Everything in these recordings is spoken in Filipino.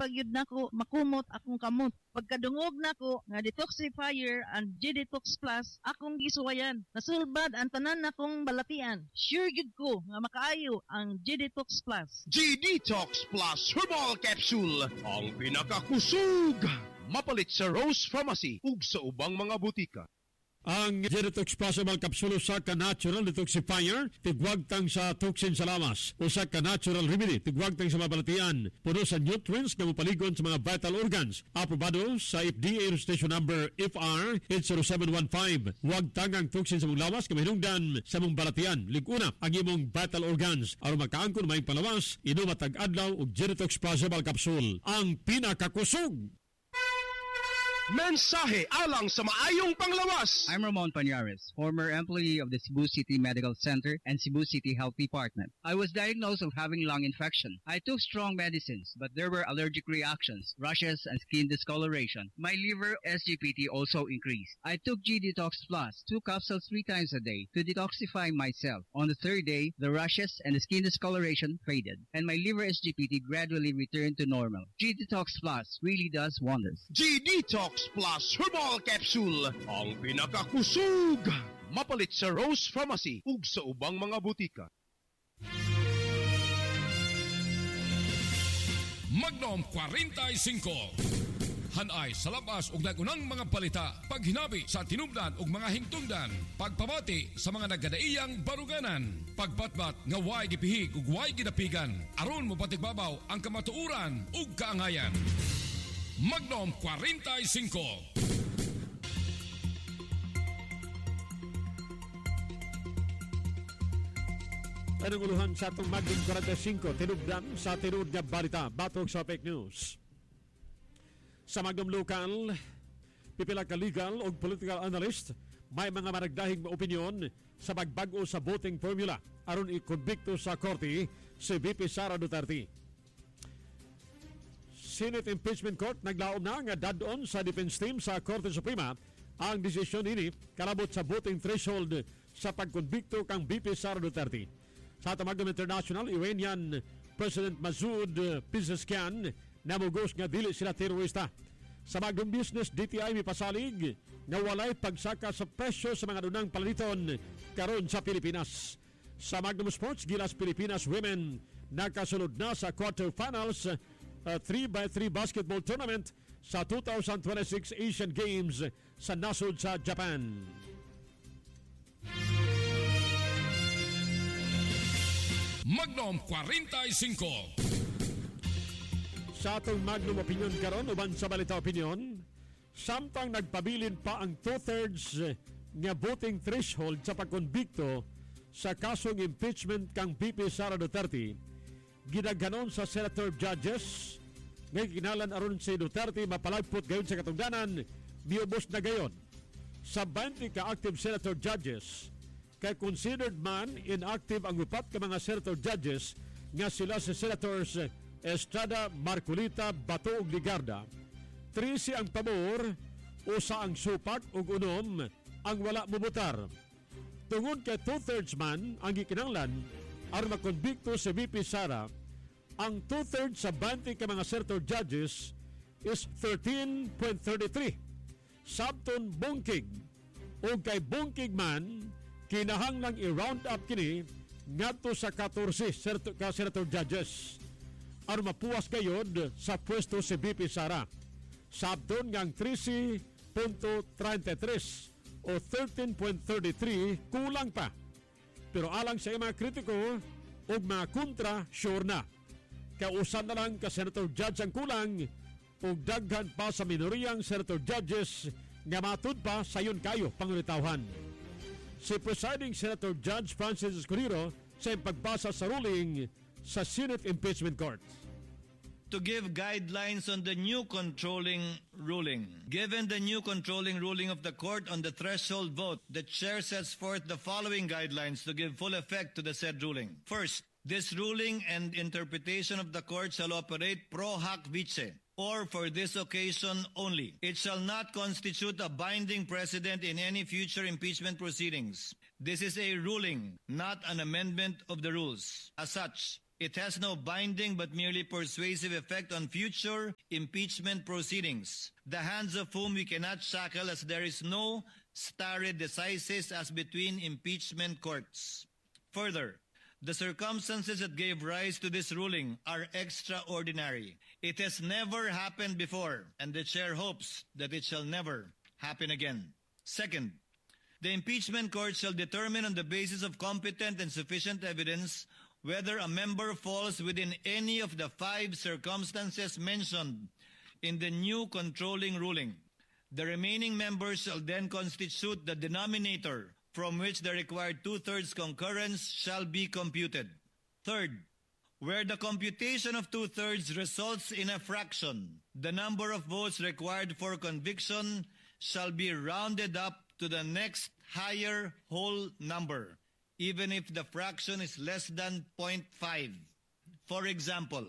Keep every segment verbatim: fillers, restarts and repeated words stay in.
pagyud nako makumot akong kamot. Pagkadungog nako nga detoxifier and G-Detox Plus akong gisuwayan. Nasulbad ang tanan nakong balatian. Sure gyud ko nga makaayo ang G-Detox Plus. G-Detox Plus Herbal Capsule, ang pinakakusog. Mapalit sa Rose Pharmacy ug sa ubang mga butika. Ang G-Detox Plus Herbal Capsule sa ka-natural detoxifier, tigwagtang sa toxin sa lamas. O sa ka-natural remedy, tigwagtang sa mabalatian. Puno sa nutrients na mapaligon sa mga vital organs. Aprobado sa F D A registration number F R eight zero seven one five. Wagtang ang toxin sa mong lawas, kamahinungdan sa mong balatian. Liguna ang imong vital organs. Aron makaangkon may palawas, inom matag adlaw og G-Detox Plus Herbal Capsule. Ang pinakakusog. Mensahe alang sa maayong panglawas. I'm Ramon Pañares, former employee of the Cebu City Medical Center and Cebu City Health Department. I was diagnosed of having lung infection. I took strong medicines, but there were allergic reactions, rashes, and skin discoloration. My liver S G P T also increased. I took G-Detox Plus, two capsules three times a day, to detoxify myself. On the third day, the rashes and the skin discoloration faded, and my liver S G P T gradually returned to normal. G-Detox Plus really does wonders. G-Detox Plus Herbal Capsule, ang pinakakusog. Mapalit sa Rose Pharmacy ug sa ubang mga butika. Magnum forty-five. Hanay sa labas ug nagunang mga balita, paghinabi sa tinubdan ug mga hingtungdan, pagpabati sa mga nagkadaiyang baruganan, pagbatbat nga way gipihig ug way gidapigan, aron mo patigbabaw ang kamatuuran ug kaangayan. Magnum forty-five. Anong uluhan sa itong Magnum forty-five, tinubdan sa tinud nga balita, batog sa fake news. Sa Magnum Local, pipila ka legal o political analyst, may mga maragdahing opinyon sa pagbago sa voting formula aron ikonbikto sa korte si V P Sara Duterte. Senate Impeachment Court naglaom na nga dadon sa defense team sa Korte Suprema ang desisyon ini kalabot sa voting threshold sa pagkonbikto kang V P Sara Duterte. Sa Tamagam International, Iranian President Masoud Pezeshkian namugos nga dili sila terorista. Sa Magnum Business, D T I may pasalig nga walay pagsaka sa presyo sa mga dunang palaliton karon sa Pilipinas. Sa Magnum Sports, Gilas Pilipinas Women nakasunod na sa quarterfinals Uh, three by three basketball tournament sa two thousand twenty-six Asian Games sa nasod sa Japan. Magnum forty-five. Sa atong Magnum Opinion karon uban sa Balita Opinion, samtang nagpabilin pa ang two-thirds nga voting threshold sa pagkonbikto sa kasong impeachment kang V P Sara Duterte, gidaghanon sa senator judges nga kinalan aron si Duterte mapalagpot gayon sa katungdanan, miubos na gayon sa twenty ka active senator judges, kay considered man inactive ang upat ka mga senator judges nga sila si Senators Estrada, Marcolita, Bato ug Ligarda. Trisi ang pabor, usa ang supak ug unom ang wala mobotar. Tungod kay two-thirds man ang gikinahanglan aron makonbikto si V P Sara, ang two-thirds sa twenty ka mga senator judges is thirteen point three three. Sabton bungkig o kay bungkig man, kinahanglang i-round up kini ngadto sa fourteen senator, ka senator judges aron mapuwas kayod sa pwesto si V P Sara. Sabton ngang thirteen point three three o thirteen point three three kulang pa. Pero alang sa mga kritiko o mga kontra, sure na. Kausan na lang ka senator judge ang kulang o daghan pa sa minoriyang senator judges nga matud pa sayon kayo pangulitawhan. Si Presiding Senator Judge Francis Escudero sa pagbasa sa ruling sa Senate Impeachment Court. To give guidelines on the new controlling ruling. Given the new controlling ruling of the court on the threshold vote, the chair sets forth the following guidelines to give full effect to the said ruling. First, this ruling and interpretation of the court shall operate pro hac vice, or for this occasion only. It shall not constitute a binding precedent in any future impeachment proceedings. This is a ruling, not an amendment of the rules. As such, It has no binding but merely persuasive effect on future impeachment proceedings, the hands of whom we cannot shackle, as there is no stare decisis as between impeachment courts. Further, the circumstances that gave rise to this ruling are extraordinary. It has never happened before, and the chair hopes that it shall never happen again. Second, the impeachment court shall determine on the basis of competent and sufficient evidence whether a member falls within any of the five circumstances mentioned in the new controlling ruling. The remaining members shall then constitute the denominator from which the required two-thirds concurrence shall be computed. Third, where the computation of two-thirds results in a fraction, the number of votes required for conviction shall be rounded up to the next higher whole number, even if the fraction is less than zero point five. For example,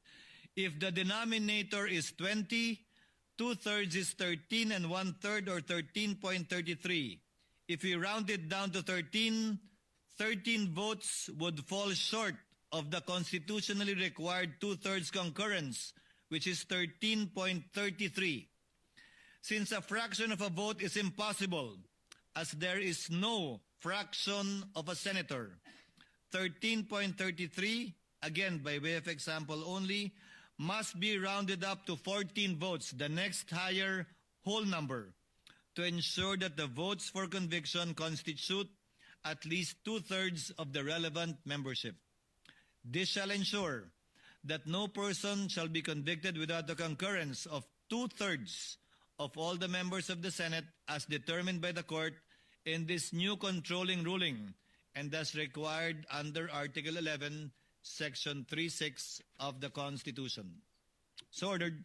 if the denominator is twenty, two-thirds is thirteen and one-third, or thirteen point three three. If we round it down to thirteen, thirteen votes would fall short of the constitutionally required two-thirds concurrence, which is thirteen point three three. Since a fraction of a vote is impossible, as there is no fraction of a senator, thirteen point three three, again by way of example only, must be rounded up to fourteen votes, the next higher whole number, to ensure that the votes for conviction constitute at least two-thirds of the relevant membership. This shall ensure that no person shall be convicted without the concurrence of two-thirds of all the members of the Senate as determined by the court in this new controlling ruling, and thus required under Article eleven, Section three six of the Constitution. So ordered.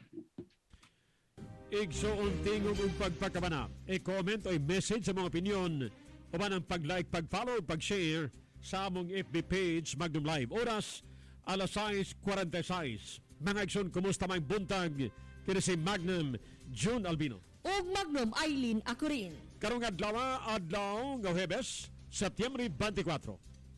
Igsuon tingog og pagpakabana. I-comment o i-message sa mga opinion o man ang pag-like, pag-follow, pag-share sa among F B page Magnum Live. Oras, alas sais kuwarenta y sais. Mga igsoon, kumusta may buntag? Kini si Magnum June Albino. Og Magnum Eileen Acurin. Karong adlaw, adlaw ng Huwebes, Setyembre twenty-four.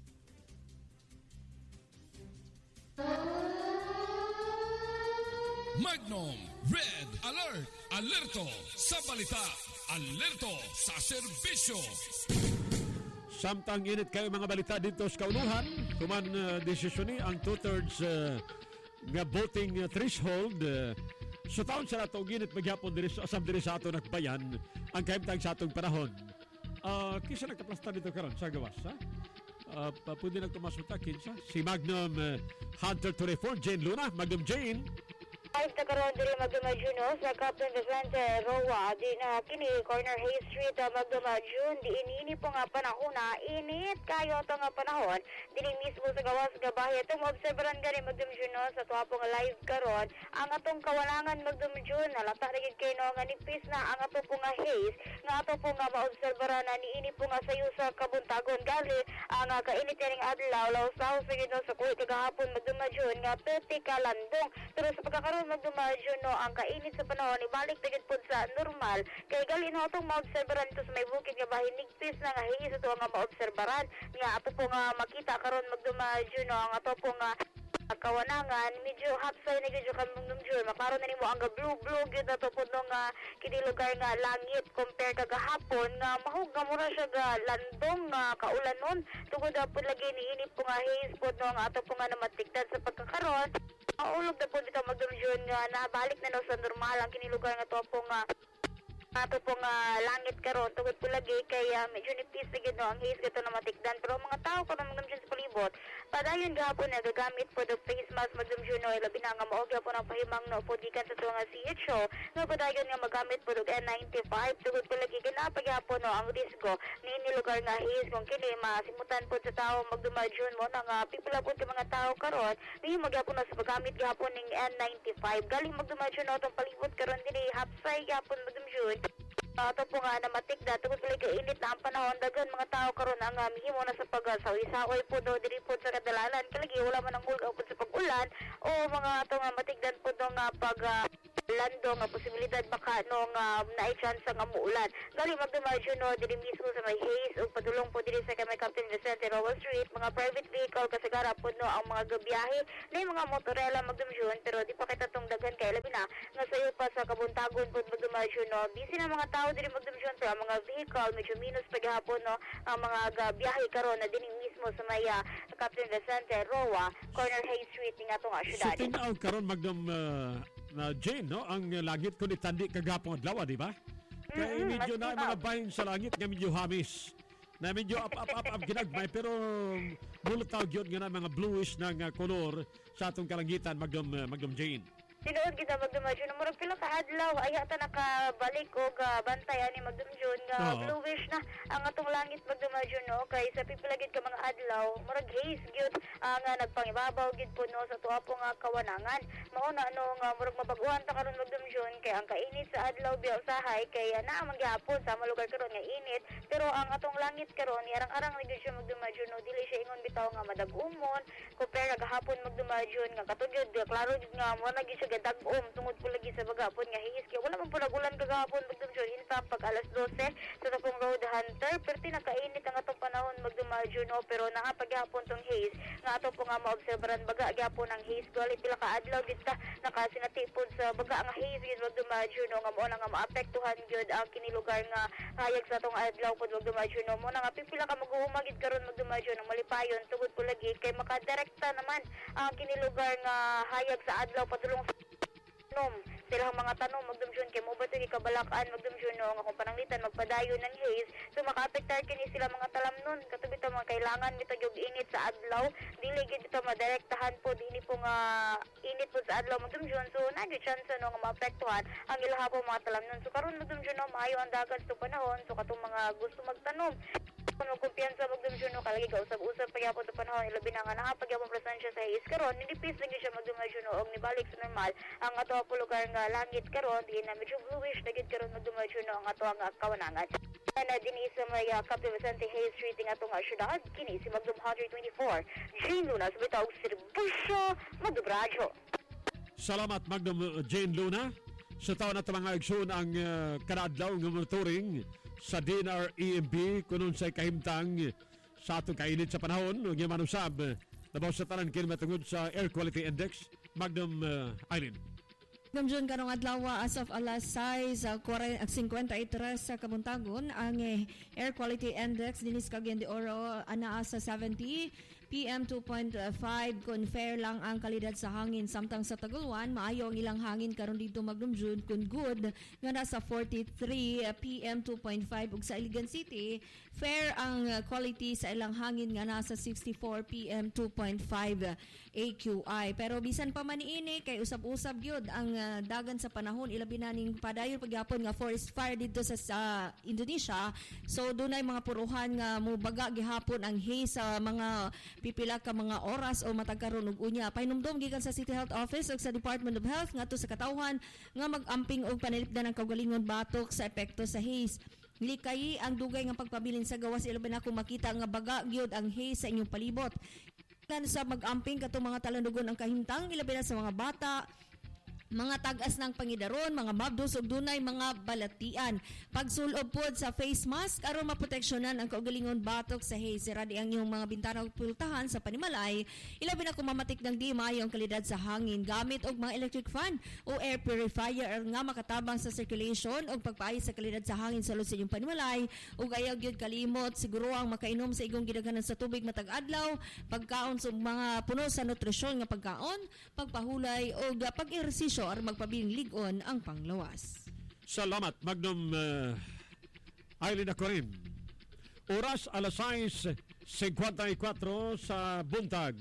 Magnum Red Alert, alerto sa balita, alerto sa serbisyo. Samtang init kayo mga balita dito sa kauluhan, kuman uh, desisyon ni ang two-thirds uh, nga voting uh, threshold. Uh, so taon sa nato ginit maghapon diri asam diri sa ato nagbayan ang kahimtang sa atong panahon. Uh, kisa nagkaplasta dito karon sa gawas, ha? Uh, pwede nagtumasuta kinsa si Magnum uh, Hunter twenty-four, Jane Luna. Magnum Jane. Ay, nagkaroon din Magduma Juno sa Captain Vicente Roa, di na kini Corner Hay Street, Magduma June, di inini po nga panahon na init kayo ito nga panahon, dini mismo sa gawas gabahe. Itong observeran gani Magduma Juno sa tuwa po nga live karon, ang atong kawalangan Magduma June, nalata na gid kayo no, nga nipis na ang ato po nga haze, nga ato po nga maobserveran na niini po nga sayo sa kabuntagon, gali ang uh, kainit yaning adlaw, law-saw sa gino sa kuhi kagahapon Magduma June, nga thirty kalandong, pero sa pagkakaroon Magduma June, no, ang kainit sa panahon ibalik tigit po sa normal kay galin ho itong maobserbaran ito sa may bukid nga bahin nigpis na nga hingis ito nga maobserbaran nga ato po nga makita karon Magduma June, no, ang ato po nga kawanangan medyo hapsay na gid ka Magduma June, maklaro na nimo ang blue blue gid ato po no nga kini lugar nga langit compare kagahapon nga mahug nga mura siya ga landong nga kaulanon tungod po lagi niinit po nga haze po no nga ato po nga namatigdan sa pagkakaron. Maulog na po dito Magduma June nga nabalik na no sa normal ang kinilugar nga to po nga ato po nga langit karon tugod po lagi kay uh, medyo nipis na gid no ang haze gato na matikdan, pero mga tao karon Magduma June sa palibot padayon gahapon na gagamit po og face mask Magduma June, no, labi na nga maog po ng pahimang no po gikan sa tuwa nga C H O nga padayon nga magamit po og N ninety-five tugod po lagi kinapagapon no ang risgo ni lugar nga haze kung kini masimutan po sa tao Magduma June mo na nga pipila po sa mga tao karon ni magyapon na sa paggamit gahapon ning N ninety-five galing Magduma June no tong palibot karon dinhi hapsay gahapon Magduma June. Ato po nga namatik na tungod pala kainit na ang panahon dagan mga tao karon ang uh, mihimo na sa pagsawi-saway po do diri po sa kadalalan kalagi wala man ang hulga po sa pag-ulan o mga ato nga matigdan po do nga pag uh, lando nga posibilidad baka no nga naay chance nga muulan. Gali magdumadyo no diri mismo sa may haze ug padulong po diri sa may Captain Vicente Roa Street, mga private vehicle kasagara po no ang mga gabiyahe na mga motorela magdumjun pero di pa kita tong daghan kay labi na nga sayo pa sa kabuntagon po magdumadyo no. Busy na mga tao diri magdumjun pero ang mga vehicle medyo minus paghapon no ang mga gabiyahe karon na dinhi mismo sa may uh, Captain Vicente Roa corner Hayes Street ning atong syudad. So tinaw karon magdum uh, na Jane, no? Ang langit ko ni tandi kagapong adlaw, di ba? Kaya Mm-hmm, medyo na mga bahin sa langit nga medyo hamis. Na medyo up, up, up, up, ginagmay. Pero bulutaw yun nga na mga bluish na nga kolor sa atong kalangitan, magdum, uh, magdum Jane. Tinuod kita magdumadyo na murag pila ka adlaw ay ata nakabalik og uh, bantay ani magdumjun nga Oo. bluish na ang atong langit magdumadyo no kay sa pipila gid ka mga adlaw murag haze gyud uh, nga nagpangibabaw gid po no sa tuwa po nga kawanangan mao na no nga murag mabaguhan ta karon magdumjun kay ang kainit sa adlaw biya usahay kay uh, naa man gyapon sa mga lugar karon nga init pero ang atong langit karon arang-arang na gyud siya magdumadyo no dili siya ingon bitaw nga madagumon compare gahapon magdumadyo nga katugid klaro gid nga mo na gid siya dag-om tungod po lagi sa bagapon nga hihis kaya wala man po nagulan kagahapon magdumjun in fact pag alas dose sa tapong road hunter perti nakainit ang atong panahon magdumadyo no pero naa paghapon tong haze nga ato po nga maobserbaran baga gyapon ang haze gali pila ka adlaw gid ta nakasinatipon sa baga ang haze gid magdumadyo no nga mao na nga maapektuhan gyud ang kini lugar nga hayag sa atong adlaw pod magdumadyo no mo na nga pipila ka maghuhuma gid karon magdumadyo nang malipayon tungod po lagi kay makadirekta naman ang kini lugar nga hayag sa adlaw padulong nom silang mga tanong magdumjun kay mo ba ito ikabalakaan magdumjun no nga kung pananglitan magpadayon ng haze so makaapektar kini sila mga talam nun katubit ang mga kailangan nito yung init sa adlaw dili gid ito madirektahan po dili po nga init po sa adlaw magdumjun so nagyo chance no nga maapektuhan ang ilaha po mga talam nun so karon magdumjun no maayo ang dagat sa panahon so katong mga gusto magtanom kung magkumpiyansa magdumjun no kalagi ka usab-usab pagyapon sa panahon ilabi na nga nakapagyapon presensya sa haze karon nilipis lagi siya magdumjun no og nibalik sa normal ang ato po lugar nga langit karon di na medyo bluish na gid karon magdumadyo no ang ato nga kawanangan na dinhi sa may uh, Captain Vicente Hayes Street ing ato nga syudad kini si Magdum one twenty-four Jane Luna sa bitaw serbisyo magdubradyo. Salamat Magdum uh, Jane Luna. Sa taon na talang agsoon ang uh, kanaadlaw ng monitoring sa D N R E M B kunon sa kahimtang sa atong kainit sa panahon ug yung manusab labaw sa tanan kini matungod sa Air Quality Index. Magdum uh, Eileen. Gamjon karong adlaw as of alas sais uh, fifty-three sa kabuntagon ang eh, air quality index dinis Cagayan de Oro anaa sa seventy P M two point five kun fair lang ang kalidad sa hangin samtang sa Taguluan maayo ang ilang hangin karon dito magdumjud kun good nga nasa forty-three P M two point five ug sa Iligan City fair ang uh, quality sa ilang hangin nga nasa sixty-four P M two point five A Q I pero bisan pa man ini kay usab-usab gyud ang uh, dagan sa panahon ilabi na ning padayon pagyapon nga forest fire dito sa uh, Indonesia so dunay mga puruhan nga mobaga gihapon ang haze sa mga pipila ka mga oras o matag karon ug unya pahinumdom gikan sa City Health Office ug sa Department of Health ngadto sa katawhan nga mag-amping og panilipdan ng kaugalingon batok sa epekto sa haze. Likay ang dugay nga pagpabilin sa gawas ilabi na kung makita nga baga gyud ang haze sa inyong palibot. Kan sa mag-amping katong mga talandugon ang kahimtang ilabi na sa mga bata mga tag-as ng pangidaron, mga mabdos ug dunay mga balatian. Pagsulob pod sa face mask aron maproteksyonan ang kaugalingon batok sa haze. Radi ang inyong mga bintana ug pultahan sa panimalay. Ilabi na kung mamatik ng di maayo ang kalidad sa hangin gamit og mga electric fan o air purifier nga makatabang sa circulation ug pagpaayos sa kalidad sa hangin sa sulod sa inyong panimalay. Ug ayaw gyud kalimot siguro ang makainom sa igong gidaghanan sa tubig matag adlaw, pagkaon sa mga puno sa nutrisyon nga pagkaon, pagpahulay ug pag-ehersisyo aron magpabiling lig-on ang panglawas. Salamat Magnum uh, Eileen ako rin. Oras alas sais fifty-four sa buntag.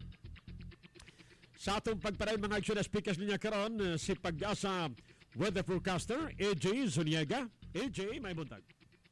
Sa atong pagparay mga aksyon na speakers niya karon uh, si Pag-asa weather forecaster A J Zuniaga. A J, may buntag.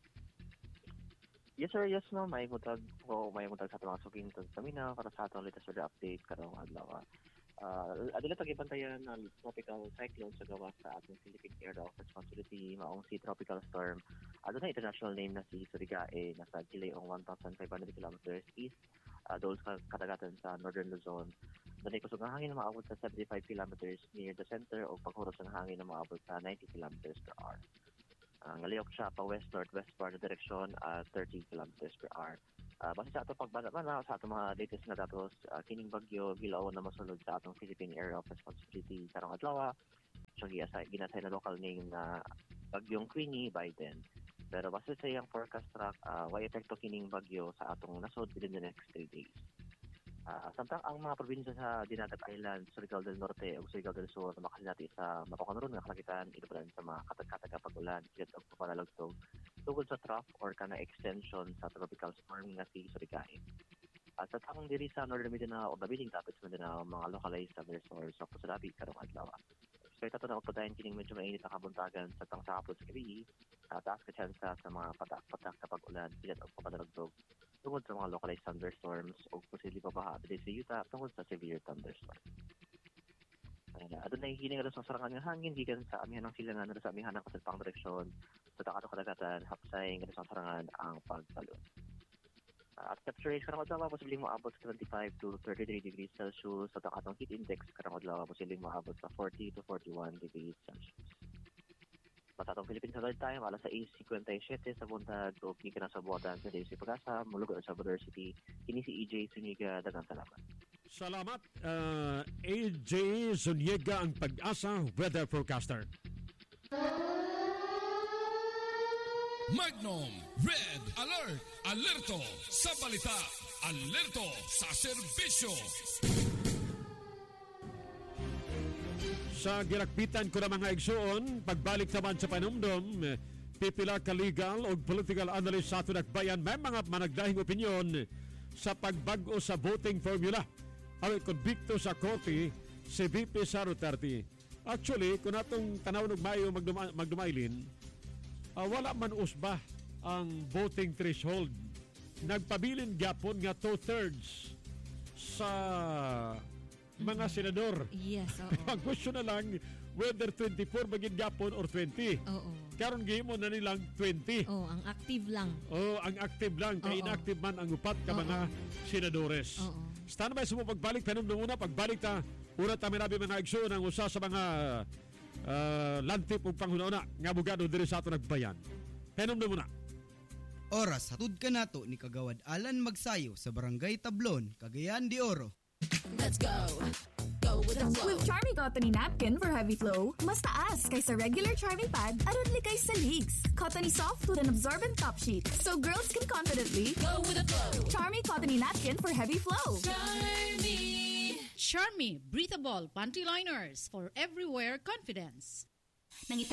Yes sir, yes no, may buntag o may buntag sa atong mga suging kami na para sa atong latest weather update karong adlaw. Uh, adila tagibantayan ng tropical cyclone sa gawas sa ating Philippine Area of Responsibility maong si tropical storm. Adto na international name na si Surigae nasa Chile on one thousand five hundred kilometers east uh, doon sa kadagatan sa Northern Luzon. Danay kusog ang hangin na maabot sa seventy-five kilometers near the center o paghurot ng hangin na maabot sa ninety kilometers per hour. Uh, ngaliyok siya pa west-northwest part na direksyon at uh, thirty kilometers per hour. Uh, base sa ato pagbana sa atong mga latest na datos, uh, kining bagyo gilaw na masulod sa atong Philippine Area of Responsibility karong adlaw. So ginasay na local name na bagyong Queenie Biden. Pero base sa iyang forecast track, uh, way epekto kining bagyo sa atong nasod within the next three days. Uh, samtang ang mga probinsya sa Dinagat Island, Surigao del Norte ug Surigao del Sur na makasinati sa mapakonoron nga kalakitan inuban sa mga katag-katag pag-ulan kit og palalagtog tungod sa trough or kana extension sa tropical storm nga si Surigao. At sa takong diri sa Northern Mindanao o Babiling Tapos Mindanao, mga localized thunderstorms sa Pusulabi karong adlaw. So ito na upadayon kining medyo mainit na kabuntagan sa tangsapot sa gabi, uh, taas ka tsansa sa mga patak-patak na pag-ulan kit og palalagtog tungod sa mga localized thunderstorms o posibleng pabaha dito sa Utah tungod sa severe thunderstorm. Ayan, adun na hihiling sa sarangan ng hangin gikan sa amihan ng silangan sa amihan ng kasagpang direksyon sa takato kadagatan hapsay nga sa sarangan ang pagbalon. Uh, at temperature range karong adlaw posibleng maabot sa twenty-five to thirty-three degrees Celsius sa takatong heat index karong adlaw posibleng maabot sa forty to forty-one degrees Celsius. Matatong Philippines Standard Time, alas sais fifty-seven sa buntag o gikan sa buwatan sa D C Pagasa, Mulugo sa Border City. Kini si E J Zuniga, daghang salamat. Salamat, uh, E J Zuniga, ang Pag-asa Weather Forecaster. Magnum Red Alert, alerto sa balita, alerto sa serbisyo. Sa gilakpitan ko na mga igsuon, pagbalik naman sa panumdum, pipila ka legal o political analyst sa ato nagbayan, may mga managdahing opinyon sa pagbago sa voting formula. Ang konbikto sa korte, si V P Sara Duterte. Actually, kung natong tanaw ng Mayo magduma- magdumailin, uh, wala man usba ang voting threshold. Nagpabilin gapon nga two-thirds sa mga senador. Yes, oo. Ang question na lang whether twenty-four maging gapon or twenty. Oo. Karon gihimo na nilang twenty. Oh, ang active lang. Oh, ang active lang kay Oo. inactive man ang upat ka Oo. mga senadores. Oo. Stand by sa mo pagbalik tanom una pagbalik ta una ta minabi mga igsoon ang usa sa mga uh, lantip ug panghuna nga bugado diri sa ato nagbayan. Tanom muna. Oras hatud ka nato ni Kagawad Alan Magsayo sa Barangay Tablon, Cagayan de Oro. Let's go. Go with the flow. With Charmy Cottony Napkin for heavy flow, mas taas kaysa regular Charmy pad aron likay sa leaks. Cottony soft with an absorbent top sheet, so girls can confidently go with the flow. Charmy Cottony Napkin for heavy flow. Charmy. Charmy breathable panty liners for everywhere confidence.